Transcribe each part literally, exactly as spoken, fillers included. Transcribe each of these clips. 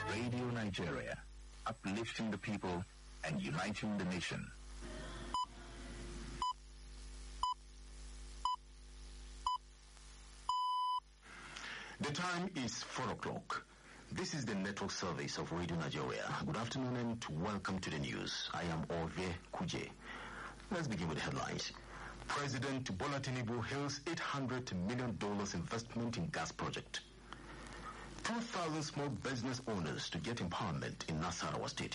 Radio Nigeria, uplifting the people and uniting the nation. The time is four o'clock. This is the network service of Radio Nigeria. Good afternoon and welcome to the news. I am Ove Kuje. Let's begin with the headlines. President Bola Tinubu hails eight hundred million dollars investment in gas project. two thousand small business owners to get empowerment in Nasarawa State.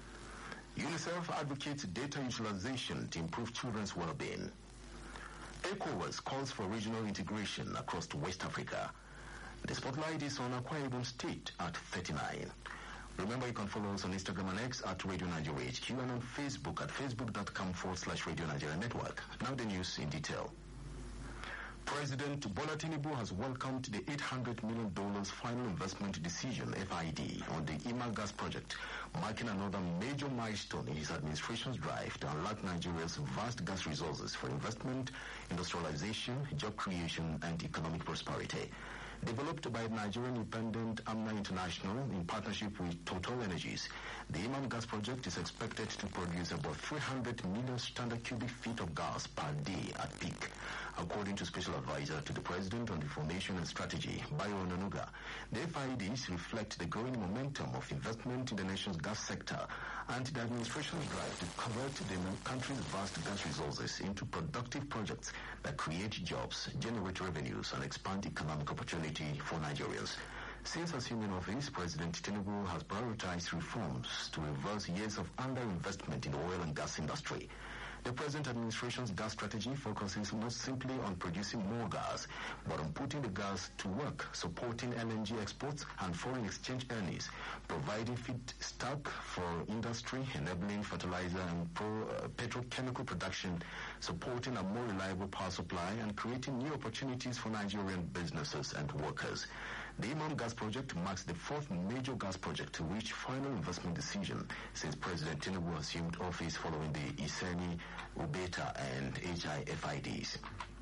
UNICEF advocates data utilization to improve children's well-being. ECOWAS calls for regional integration across West Africa. The spotlight is on Akwa Ibom State at thirty-nine. Remember, you can follow us on Instagram and X at Radio Nigeria H Q and on Facebook at facebook.com forward slash Radio Nigeria Network. Now the news in detail. President Bola Tinubu has welcomed the eight hundred million dollars final investment decision, F I D, on the Ima gas project, marking another major milestone in his administration's drive to unlock Nigeria's vast gas resources for investment, industrialization, job creation, and economic prosperity. Developed by Nigerian independent Amna International in partnership with Total Energies, the Imam gas project is expected to produce about three hundred million standard cubic feet of gas per day at peak. According to Special Advisor to the President on Information and Strategy, Bayo Onanuga, the F I Ds reflect the growing momentum of investment in the nation's gas sector and the administration's drive to convert the country's vast gas resources into productive projects that create jobs, generate revenues, and expand economic opportunity for Nigerians. Since assuming office, President Tinubu has prioritized reforms to reverse years of underinvestment in the oil and gas industry. The present administration's gas strategy focuses not simply on producing more gas, but on putting the gas to work, supporting L N G exports and foreign exchange earnings, providing feedstock for industry, enabling fertilizer and pro, uh, petrochemical production, supporting a more reliable power supply, and creating new opportunities for Nigerian businesses and workers. The Imam gas project marks the fourth major gas project to reach final investment decision since President Tinubu assumed office following the Iseni, Ubeta, and H I F I Ds.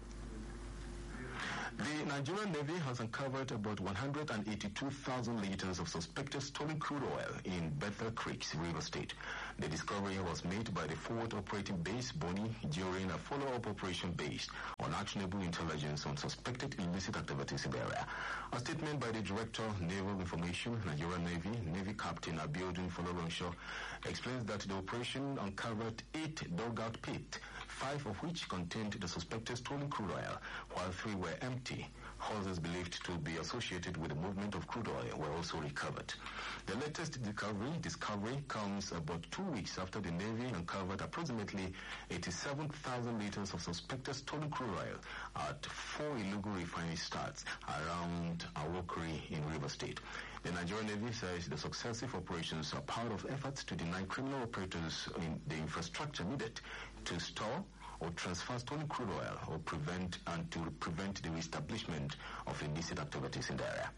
The Nigerian Navy has uncovered about one hundred eighty-two thousand liters of suspected stolen crude oil in Bethel Creeks, River State. The discovery was made by the Forward Operating Base, Boni, during a follow-up operation based on actionable intelligence on suspected illicit activities in the area. A statement by the Director, Naval Information, Nigerian Navy, Navy Captain Abiodun Foloronsho, explains that the operation uncovered eight dugout pits, five of which contained the suspected stolen crude oil, while three were empty. Hoses believed to be associated with the movement of crude oil were also recovered. The latest discovery, discovery comes about two weeks after the Navy uncovered approximately eighty-seven thousand liters of suspected stolen crude oil at four illegal refinery starts around Awokri in River State. The Nigerian Navy says the successive operations are part of efforts to deny criminal operators in the infrastructure needed to store or transfer stolen crude oil or prevent and to prevent the reestablishment of illicit activities in the area.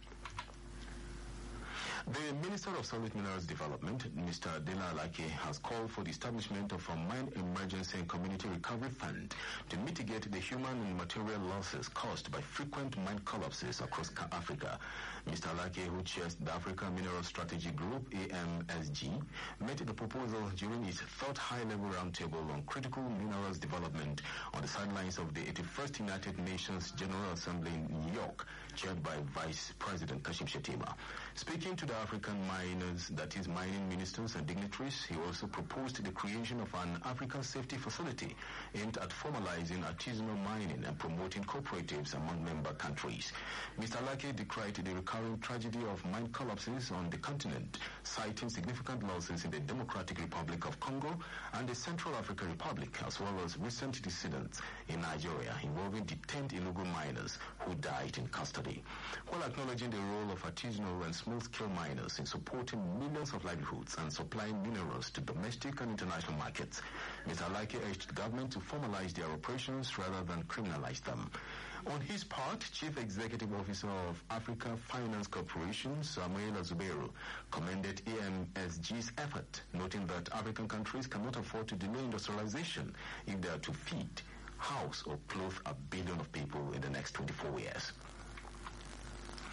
The Minister of Solid Minerals Development, Mister Dela Alake, has called for the establishment of a Mine Emergency and Community Recovery Fund to mitigate the human and material losses caused by frequent mine collapses across Africa. Mister Alake, who chairs the African Mineral Strategy Group, A M S G, made the proposal during his third high-level roundtable on critical minerals development on the sidelines of the eighty-first United Nations General Assembly in New York, chaired by Vice President Kashim Shettima. Speaking to the African miners, that is mining ministers and dignitaries, he also proposed the creation of an African safety facility aimed at formalizing artisanal mining and promoting cooperatives among member countries. Mister Alake decried the recurring tragedy of mine collapses on the continent, citing significant losses in the Democratic Republic of Congo and the Central African Republic, as well as recent incidents in Nigeria involving detained illegal miners who died in custody. While acknowledging the role of artisanal and small-scale miners in supporting millions of livelihoods and supplying minerals to domestic and international markets, Mister Alake urged the government to formalize their operations rather than criminalize them. On his part, Chief Executive Officer of Africa Finance Corporation, Samuel Zubero, commended A M S G's effort, noting that African countries cannot afford to delay industrialization if they are to feed, house, or clothe a billion of people in the next twenty-four years.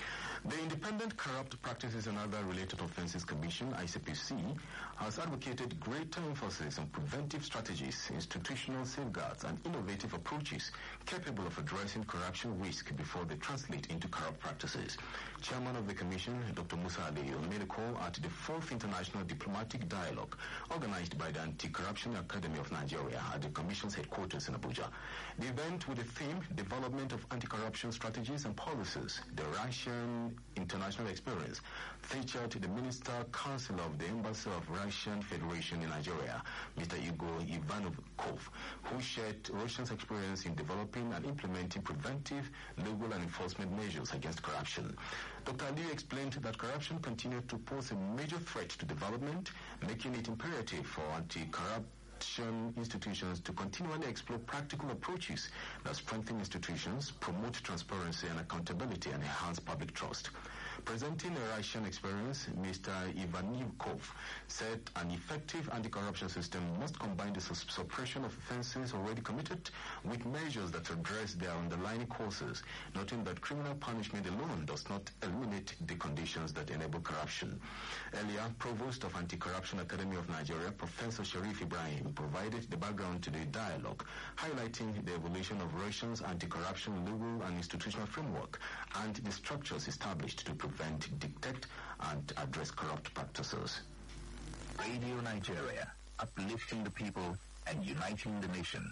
The Independent Corrupt Practices and Other Related Offences Commission, I C P C, has advocated greater emphasis on preventive strategies, institutional safeguards, and innovative approaches capable of addressing corruption risk before they translate into corrupt practices. Chairman of the Commission, Doctor Musa Aliyu, made a call at the fourth International Diplomatic Dialogue organized by the Anti-Corruption Academy of Nigeria at the Commission's headquarters in Abuja. The event, with the theme Development of Anti-Corruption Strategies and Policies, the Russian International Experience, featured the Minister Council of the Embassy of Russian Federation in Nigeria, Mister Igor Ivanovkov, who shared Russia's experience in developing and implementing preventive, legal and enforcement measures against corruption. Doctor Ali explained that corruption continued to pose a major threat to development, making it imperative for anti-corruption institutions to continually explore practical approaches that strengthen institutions, promote transparency and accountability, and enhance public trust. Presenting a Russian experience, Mister Ivanovkov said an effective anti-corruption system must combine the su- suppression of offences already committed with measures that address their underlying causes, noting that criminal punishment alone does not eliminate the conditions that enable corruption. Earlier, Provost of Anti-Corruption Academy of Nigeria, Professor Sharif Ibrahim, provided the background to the dialogue, highlighting the evolution of Russia's anti-corruption legal and institutional framework and the structures established to prevent, detect, and address corrupt practices. Radio Nigeria, uplifting the people and uniting the nation.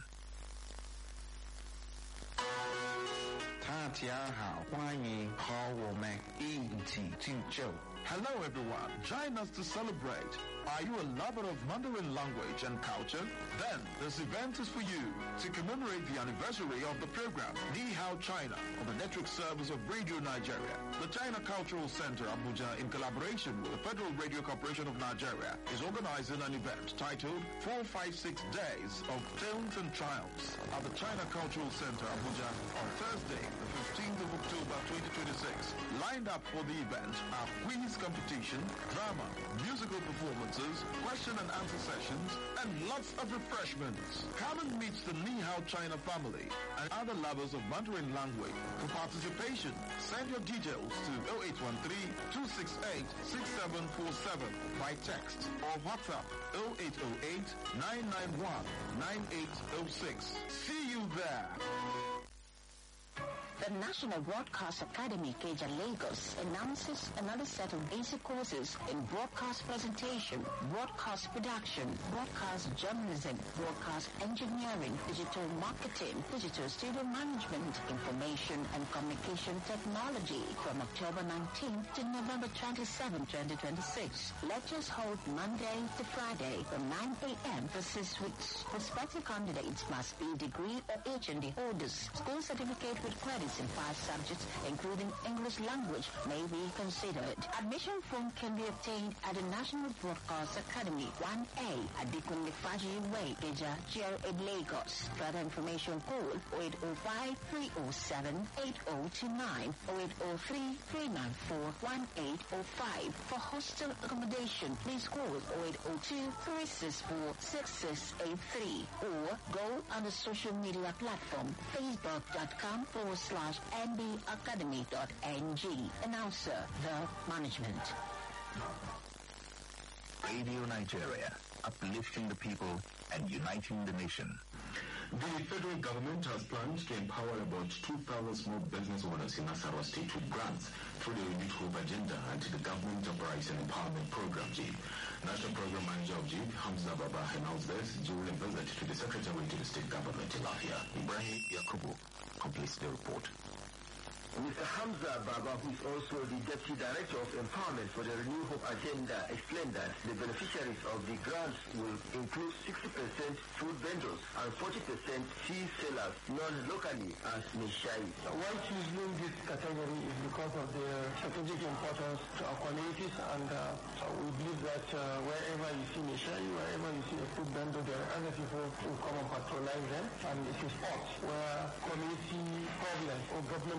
Hello everyone, join us to celebrate. Are you a lover of Mandarin language and culture? Then this event is for you. To commemorate the anniversary of the program Ni Hao China on the network service of Radio Nigeria, the China Cultural Center Abuja, in collaboration with the Federal Radio Corporation of Nigeria, is organizing an event titled four five six Days of Triumphs and Triumphs at the China Cultural Center Abuja on Thursday, the fifteenth of October twenty twenty-six. Lined up for the event are quiz competition, drama, musical performances, question and answer sessions, and lots of refreshments. Come and meet the Ni Hao China family and other lovers of Mandarin language. For participation, send your details to zero eight one three, two six eight, six seven four seven by text or WhatsApp zero eight zero eight, nine nine one, nine eight zero six. See you there. The National Broadcast Academy, Keja Lagos, announces another set of basic courses in broadcast presentation, broadcast production, broadcast journalism, broadcast engineering, digital marketing, digital studio management, information and communication technology from October nineteenth to November twenty-seventh, twenty twenty-six. Lectures hold Monday to Friday from nine a.m. for six weeks. Prospective candidates must be degree or H N D holders. School certificate with credits in five subjects, including English language, may be considered. Admission form can be obtained at the National Broadcast Academy, one A, at Dikunle Faji Way, Keja, G R A, Lagos. Further information call zero eight zero five, three zero seven, eight zero two nine, zero eight zero three, three nine four, one eight zero five. For hostel accommodation, please call zero eight zero two, three six four, six six eight three or go on the social media platform facebook.com forward slash N B academy dot N G. Announcer, the management. Radio Nigeria, uplifting the people and uniting the nation. The federal government has planned to empower about two thousand small business owners in Nasarawa State with grants through the Renewed Hope Agenda and the Government Enterprise and Empowerment Program, G I B. National Program Manager of G I B, Hamza Baba, announced this during a visit to the Secretary to the State Government in Lafia. Ibrahim Yakubu completes the report. Mister Hamza Baba, who is also the Deputy Director of Empowerment for the Renew Hope Agenda, explained that the beneficiaries of the grants will include sixty percent food vendors and forty percent tea sellers known locally as Nishai. Why choosing this category is because of their strategic importance to our communities, and uh, we believe that uh, wherever you see Nishai, wherever you see a food vendor, there are other people who come and patronize them, and it is spot where community problems or government policies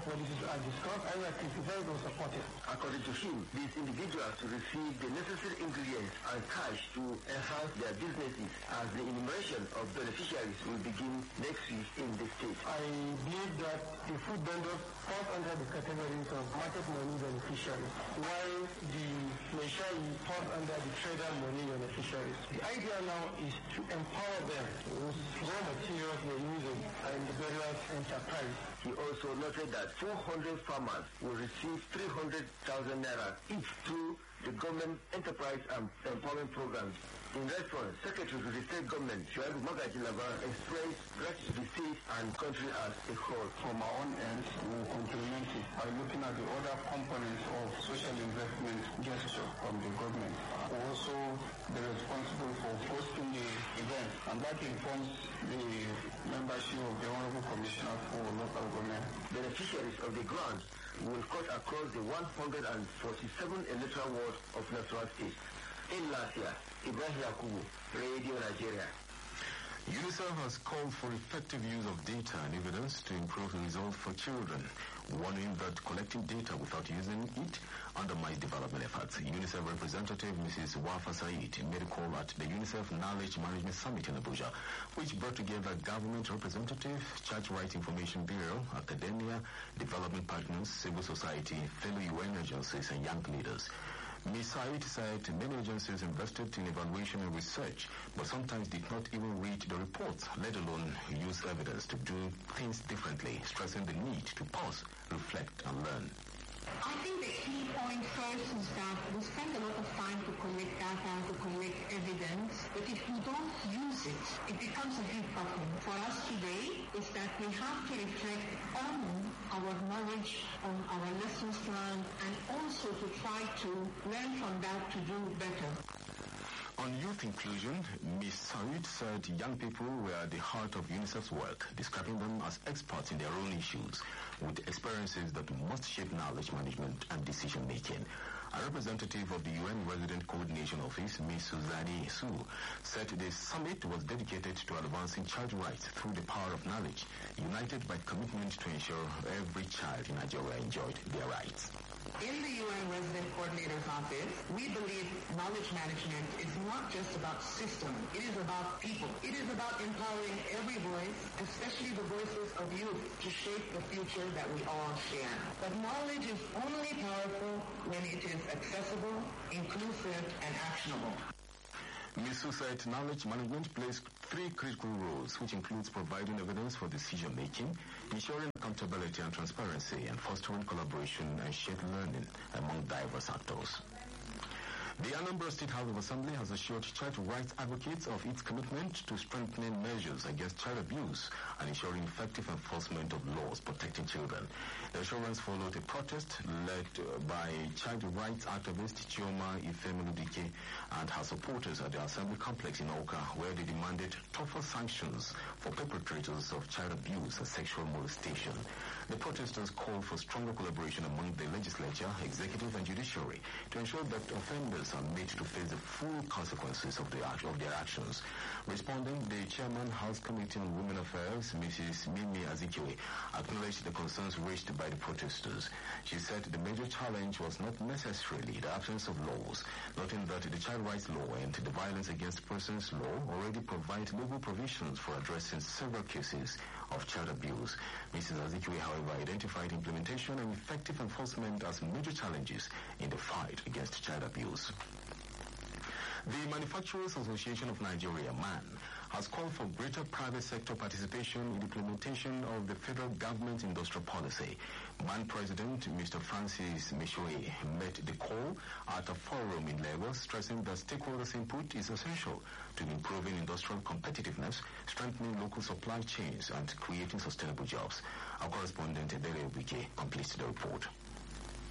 are discussed, either criticized or supported. According to him, these individuals receive the necessary ingredients and cash to enhance their businesses as the enumeration of beneficiaries will begin next week in the state. I believe that the food vendors fall under the categories of market money beneficiaries, while the Meshai fall under the trader money beneficiaries. The idea now is to empower them with raw materials they're using and the various enterprise. He also noted that four hundred farmers will receive three hundred thousand naira each through the government enterprise and empowerment programs. In response, Secretary to the State Government, Shuaibu Magaji Labar, expressed gratitude to the state and country as a whole. From our own end, we will complement it by looking at the other components of social investment gesture from the government. We also be responsible for hosting the event, and that informs the membership of the Honorable Commissioner for Local Government. Beneficiaries of the grant will cut across the one hundred forty-seven electoral wards of Nasarawa State. In Lasia, Ibrahim Yakubu, Radio Nigeria. UNICEF has called for effective use of data and evidence to improve the results for children, warning that collecting data without using it undermines development efforts. UNICEF representative Missus Wafa Said made a call at the UNICEF Knowledge Management Summit in Abuja, which brought together government representatives, Church Rights Information Bureau, academia, development partners, civil society, fellow U N agencies, and young leaders. Miz Said said many agencies invested in evaluation and research, but sometimes did not even read the reports, let alone use evidence to do things differently, stressing the need to pause, reflect, and learn. I think the key point first is that we spend a lot of time to collect data, to collect evidence, but if we don't use it, it becomes a big problem. For us today is that we have to reflect on our knowledge, on our lessons learned, and also to try to learn from that to do better. On youth inclusion, Miz Said said young people were at the heart of UNICEF's work, describing them as experts in their own issues, with experiences that must shape knowledge management and decision-making. A representative of the U N Resident Coordination Office, Miz Suzani Su, said the summit was dedicated to advancing child rights through the power of knowledge, united by commitment to ensure every child in Nigeria enjoyed their rights. In the U N Resident Coordinator's Office, we believe knowledge management is not just about systems. It is about people. It is about empowering every voice, especially the voices of youth, to shape the future that we all share. But knowledge is only powerful when it is accessible, inclusive, and actionable. Miz Su said knowledge management plays three critical roles, which includes providing evidence for decision-making, ensuring accountability and transparency, and fostering collaboration and shared learning among diverse actors. The Anambra State House of Assembly has assured child rights advocates of its commitment to strengthening measures against child abuse and ensuring effective enforcement of laws protecting children. The assurance followed a protest led by child rights activist Chioma Ifemeludike and her supporters at the Assembly complex in Oka, where they demanded tougher sanctions for perpetrators of child abuse and sexual molestation. The protesters called for stronger collaboration among the legislature, executive, and judiciary to ensure that offenders are made to face the full consequences of, the act, of their actions. Responding, the chairman, House Committee on Women Affairs, Missus Mimi Azikiwe, acknowledged the concerns raised by the protesters. She said the major challenge was not necessarily the absence of laws, noting that the Child Rights Law and the Violence Against Persons Law already provide legal provisions for addressing several cases of child abuse. Missus Azikiwe, however, identified implementation and effective enforcement as major challenges in the fight against child abuse. The Manufacturers Association of Nigeria, M A N, has called for greater private sector participation in the implementation of the federal government industrial policy. M A N President Mister Francis Meshoe met the call at a forum in Lagos, stressing that stakeholders' input is essential to improving industrial competitiveness, strengthening local supply chains, and creating sustainable jobs. Our correspondent, Dele Obike, completes the report.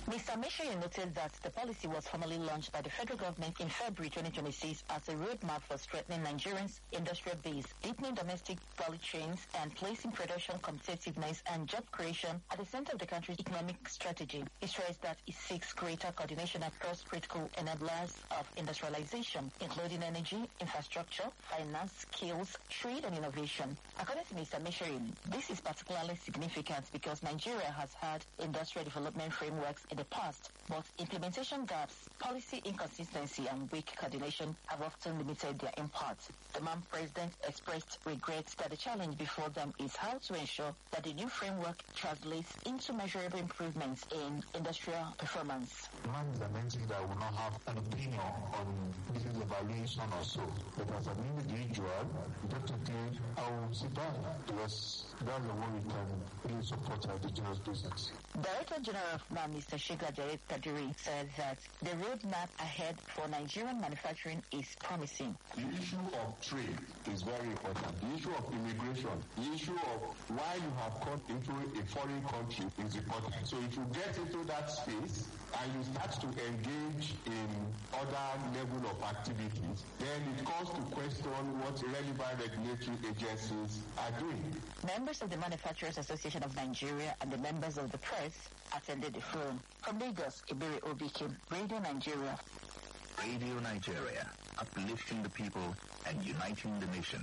Mister Meshaye noted that the policy was formally launched by the federal government in February twenty twenty-six as a roadmap for strengthening Nigerians' industrial base, deepening domestic value chains, and placing production competitiveness and job creation at the center of the country's economic strategy. He stressed that it seeks greater coordination across critical enablers of industrialization, including energy, infrastructure, finance, skills, trade, and innovation. According to Mister Meshaye, this is particularly significant because Nigeria has had industrial development frameworks in the past, but implementation gaps, policy inconsistency, and weak coordination have often limited their impact. The M A M president expressed regret that the challenge before them is how to ensure that the new framework translates into measurable improvements in industrial performance. M A M is an entity that will not have an opinion on this evaluation or so, but as an individual, definitely I will sit down because that's the way we can really support our indigenous business. Director General of M A M, Mister Shiga Jayet Kadiri, said that the roadmap ahead for Nigerian manufacturing is promising. The issue of trade is very important. The issue of immigration, the issue of why you have come into a foreign country is important. So if you get into that space and you start to engage in other level of activities, then it calls to question what relevant regulatory agencies are doing. Members of the Manufacturers Association of Nigeria and the members of the press attended the forum. From Lagos, Ibiri Obike, Radio Nigeria. Radio Nigeria, uplifting the people and uniting the nation.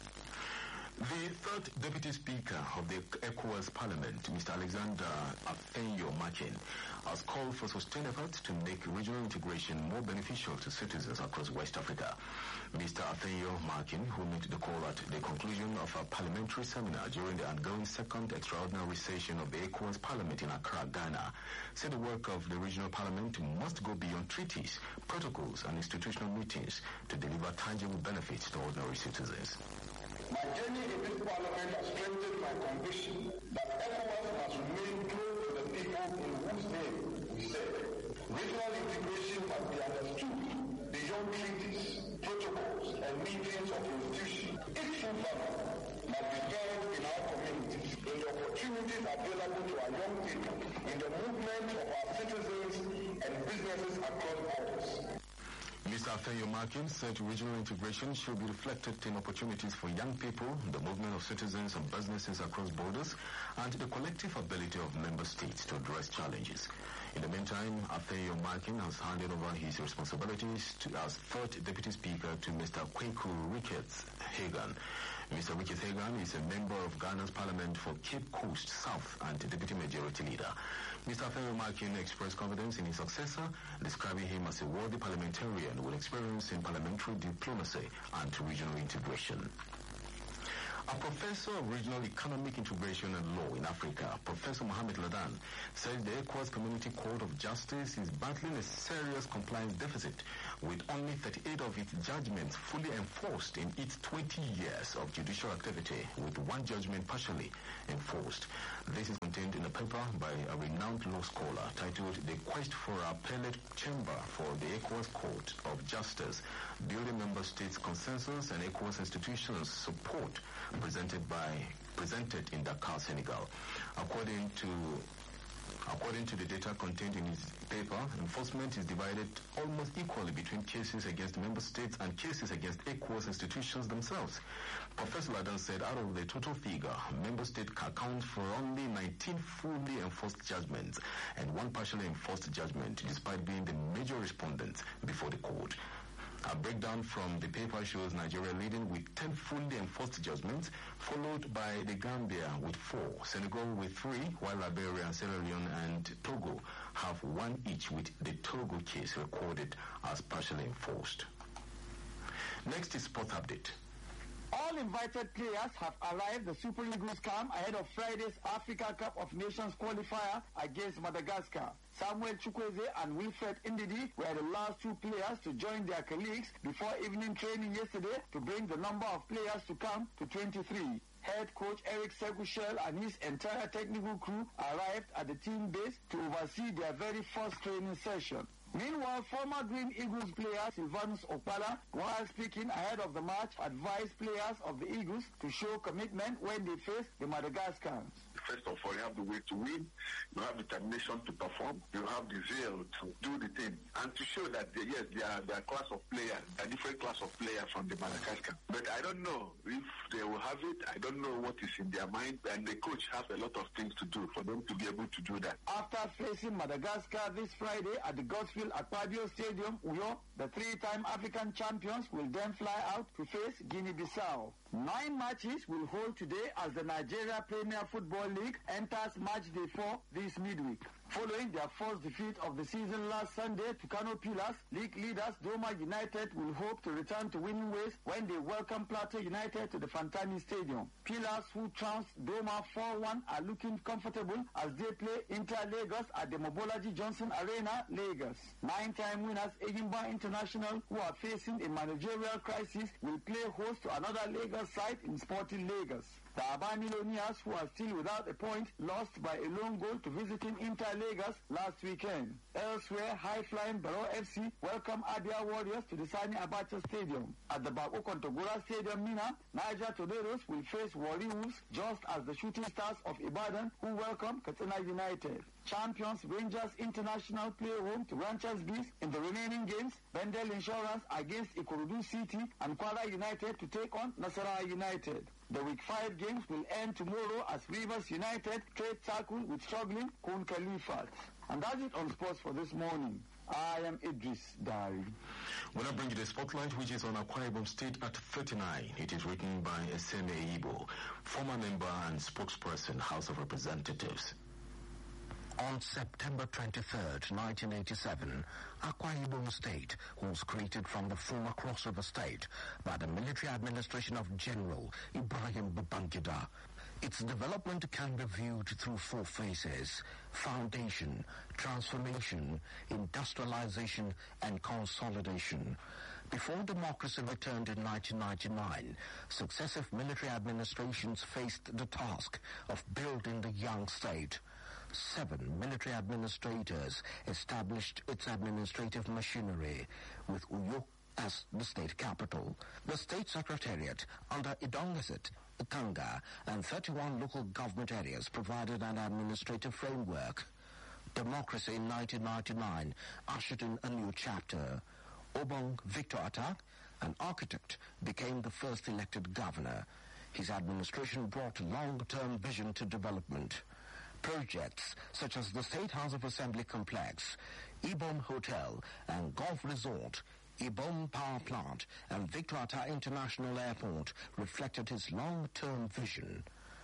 The third Deputy Speaker of the ECOWAS Parliament, Mister Alexander Afenyo-Markin, has called for sustained efforts to make regional integration more beneficial to citizens across West Africa. Mister Afenyo-Markin, who made the call at the conclusion of a parliamentary seminar during the ongoing second extraordinary session of the ECOWAS Parliament in Accra, Ghana, said the work of the regional parliament must go beyond treaties, protocols, and institutional meetings to deliver tangible benefits to ordinary citizens. My journey in this parliament has strengthened my conviction that ECOWAS must remain close to the people in whose name we serve. Regional integration must be understood beyond treaties, protocols, and meetings of institutions. Its true value must be felt in our communities, in the opportunities available to our young people, in the movement of our citizens and businesses across borders. Mister Afenyo-Markin said regional integration should be reflected in opportunities for young people, the movement of citizens and businesses across borders, and the collective ability of member states to address challenges. In the meantime, Afenyo-Markin has handed over his responsibilities to, as third Deputy Speaker to Mister Kweku Ricketts Hagan. Mister Ricketts Hagan is a member of Ghana's Parliament for Cape Coast South and Deputy Majority Leader. Mister Afenyo-Markin expressed confidence in his successor, describing him as a worthy parliamentarian with experience in parliamentary diplomacy and regional integration. A professor of regional economic integration and law in Africa, Professor Mohamed Ladan, says the ECOWAS Community Court of Justice is battling a serious compliance deficit, with only thirty-eight of its judgments fully enforced in its twenty years of judicial activity, with one judgment partially enforced. This is contained in a paper by a renowned law scholar titled The Quest for a Appellate Chamber for the ECOWAS Court of Justice, Building Member States' Consensus and ECOWAS Institutions' Support, presented by presented in Dakar, Senegal. According to According to the data contained in his paper, enforcement is divided almost equally between cases against member states and cases against ECOWAS institutions themselves. Professor Ladan said out of the total figure, member states account for only nineteen fully enforced judgments and one partially enforced judgment, despite being the major respondents before the court. A breakdown from the paper shows Nigeria leading with ten fully enforced judgments, followed by the Gambia with four, Senegal with three, while Liberia, Sierra Leone, and Togo have one each, with the Togo case recorded as partially enforced. Next is Sports Update. All invited players have arrived the Super Eagles camp ahead of Friday's Africa Cup of Nations qualifier against Madagascar. Samuel Chukwueze and Wilfred Ndidi were the last two players to join their colleagues before evening training yesterday to bring the number of players to camp to twenty-three. Head coach Eric Segushel and his entire technical crew arrived at the team base to oversee their very first training session. Meanwhile, former Green Eagles player Silvanus Okpala, while speaking ahead of the match, advised players of the Eagles to show commitment when they face the Madagascars. first of all, you have the way to win, you have determination to perform, you have the zeal to do the thing, and to show that, they, yes, they are, they are class of players, they are different class of players from the Madagascar. But I don't know if they will have it. I don't know what is in their mind, and the coach has a lot of things to do for them to be able to do that. After facing Madagascar this Friday at the Godswill Akpabio Stadium, Uyo, the three-time African champions will then fly out to face Guinea-Bissau. Nine matches will hold today as the Nigeria Premier Football League enters match day four this midweek. Following their first defeat of the season last Sunday to Kano Pillars, league leaders Doma United will hope to return to winning ways when they welcome Plateau United to the Fantani Stadium. Pillars, who trounced Doma four one, are looking comfortable as they play Inter Lagos at the Mobolaji Johnson Arena, Lagos. Nine-time winners Egimba International, who are facing a managerial crisis, will play host to another Lagos side in Sporting Lagos. The Aba Millionaires, who are still without a point, lost by a lone goal to visiting Inter Lagos last weekend. Elsewhere, high-flying Barrow F C welcome Abia Warriors to the Sani Abacha Stadium. At the Bako Kontagora Stadium, Mina, Niger Tornadoes will face Warri Wolves, just as the Shooting Stars of Ibadan, who welcome Katsina United. Champions Rangers International play home to Ranchers Bees in the remaining games. Bendel Insurance against Ikorodu City, and Kwara United to take on Nasarawa United. The week five games will end tomorrow as Rivers United trade tackle with struggling Kun Khalifat. And that's it on sports for this morning. I am Idris Dari. When I bring you the spotlight, which is on Akwa Ibom State at thirty-nine, it is written by Eseme Ibo, former member and spokesperson, House of Representatives. On September twenty-third, nineteen eighty-seven, Akwa Ibom State was created from the former Cross River State by the military administration of General Ibrahim Babangida. Its development can be viewed through four phases: foundation, transformation, industrialization, and consolidation. Before democracy returned in nineteen ninety-nine, successive military administrations faced the task of building the young state. Seven military administrators established its administrative machinery, with Uyo as the state capital. The state secretariat under Idongasit, Ikanga, and thirty-one local government areas provided an administrative framework. Democracy in nineteen ninety-nine ushered in a new chapter. Obong Victor Atak, an architect, became the first elected governor. His administration brought long-term vision to development. Projects such as the State House of Assembly Complex, Ibom Hotel and Golf Resort, Ibom Power Plant, and Victor Atta International Airport reflected his long-term vision.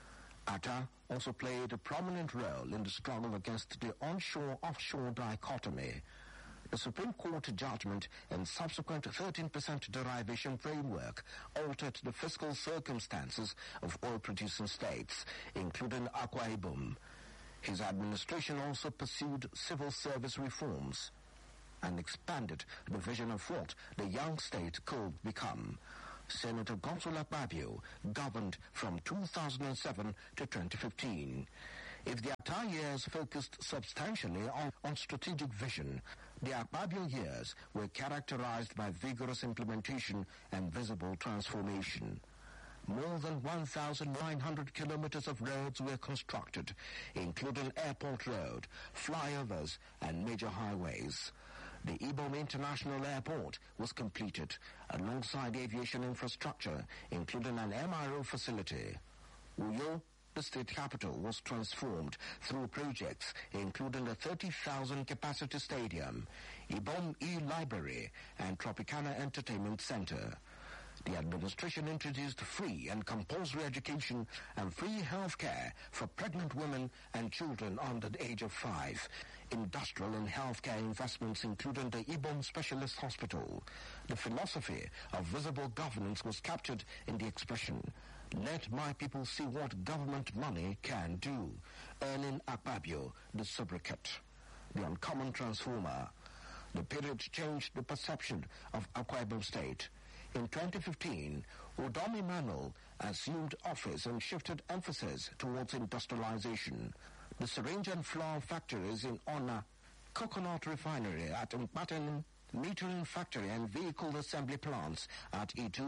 Atta also played a prominent role in the struggle against the onshore-offshore dichotomy. The Supreme Court judgment and subsequent thirteen percent derivation framework altered the fiscal circumstances of oil-producing states, including Akwa Ibom. His administration also pursued civil service reforms and expanded the vision of what the young state could become. Senator Godswill Akpabio governed from two thousand seven to twenty fifteen. If the Atta years focused substantially on, on strategic vision, the Akpabio years were characterized by vigorous implementation and visible transformation. More than one thousand nine hundred kilometers of roads were constructed, including Airport Road, flyovers, and major highways. The Ibom International Airport was completed, alongside aviation infrastructure, including an M R O facility. Uyo, the state capital, was transformed through projects including the thirty thousand capacity stadium, Ibom E-Library, and Tropicana Entertainment Center. The administration introduced free and compulsory education and free health care for pregnant women and children under the age of five. Industrial and healthcare investments, including the Ibom Specialist Hospital. The philosophy of visible governance was captured in the expression, "Let my people see what government money can do," earning Akpabio the sobriquet, the uncommon transformer. The period changed the perception of Akwa Ibom State. In twenty fifteen, Udom Emmanuel assumed office and shifted emphasis towards industrialization. The syringe and flour factories in Ona, coconut refinery at Mpaten, metering factory and vehicle assembly plants at Itu,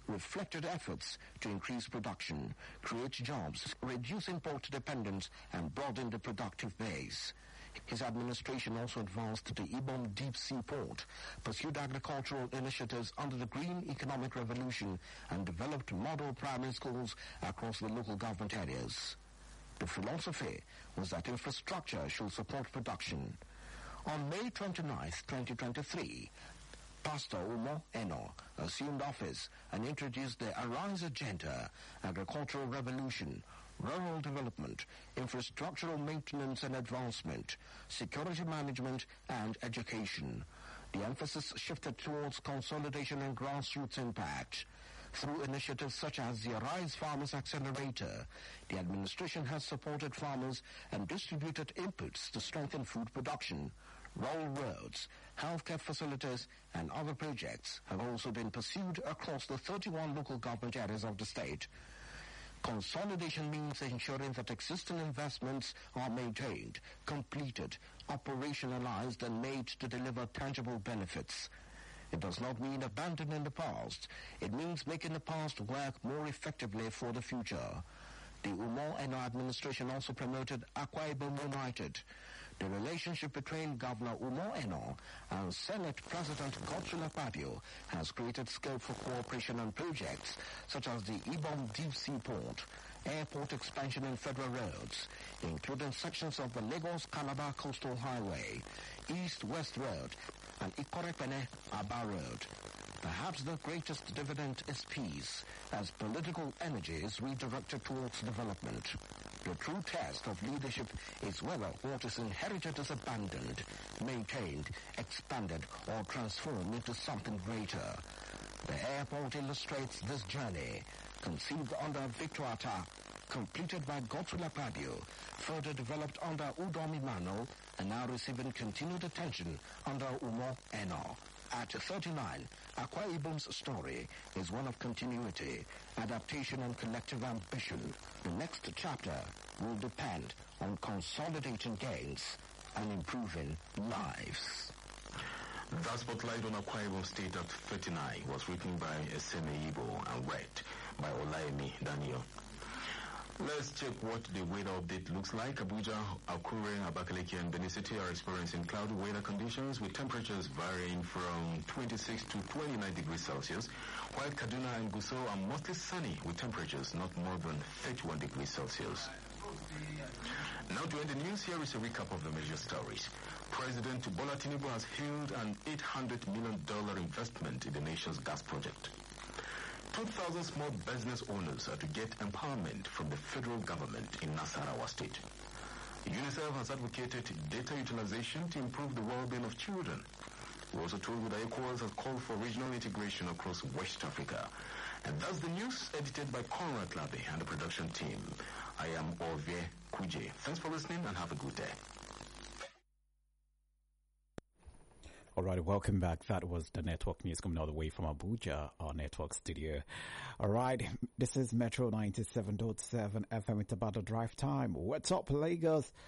reflected efforts to increase production, create jobs, reduce import dependence, and broaden the productive base. His administration also advanced the Ibom Deep Sea Port, pursued agricultural initiatives under the Green Economic Revolution, and developed model primary schools across the local government areas. The philosophy was that infrastructure should support production. On May twenty-ninth, twenty twenty-three, Pastor Umo Eno assumed office and introduced the Arise Agenda, Agricultural Revolution, Rural Development, Infrastructural Maintenance and Advancement, Security Management, and Education. The emphasis shifted towards consolidation and grassroots impact. Through initiatives such as the Arise Farmers Accelerator, the administration has supported farmers and distributed inputs to strengthen food production. Rural roads, healthcare facilities, and other projects have also been pursued across the thirty-one local government areas of the state. Consolidation means ensuring that existing investments are maintained, completed, operationalized, and made to deliver tangible benefits. It does not mean abandoning the past. It means making the past work more effectively for the future. The Umo Eno administration also promoted Akwa Ibom United. The relationship between Governor Umo Eno and Senate President Godswill Akpabio has created scope for cooperation on projects such as the Ibom Deep Sea Port, airport expansion and federal roads, including sections of the Lagos-Calabar Coastal Highway, East-West Road, and Ikorepene-Aba Road. Perhaps the greatest dividend is peace, as political energy is redirected towards development. The true test of leadership is whether what is inherited is abandoned, maintained, expanded, or transformed into something greater. The airport illustrates this journey, conceived under Victor Atta, completed by Godswill Akpabio, further developed under Udom Emmanuel, and now receiving continued attention under Umo Eno. At thirty-nine, Akwa Ibom's story is one of continuity, adaptation, and collective ambition. The next chapter will depend on consolidating gains and improving lives. The Spotlight on Akwa Ibom State at thirty-nine was written by Eseme Ibo and read by Olayemi Daniel. Let's check what the weather update looks like. Abuja, Akure, Abakaliki, and Benin City are experiencing cloudy weather conditions with temperatures varying from twenty-six to twenty-nine degrees Celsius, while Kaduna and Gusau are mostly sunny with temperatures not more than thirty-one degrees Celsius. Now to end the news, here is a recap of the major stories. President Bola Tinubu has hailed an eight hundred million dollars investment in the nation's gas project. two thousand small business owners are to get empowerment from the federal government in Nasarawa State. UNICEF has advocated data utilization to improve the well-being of children. We're also told that ECOWAS has called for regional integration across West Africa. And that's the news edited by Conrad Labe and the production team. I am Ovie Kuje. Thanks for listening and have a good day. All right, welcome back. That was the network news coming all the way from Abuja, our network studio. All right, this is Metro ninety-seven point seven F M. It's about the drive time. What's up, Lagos?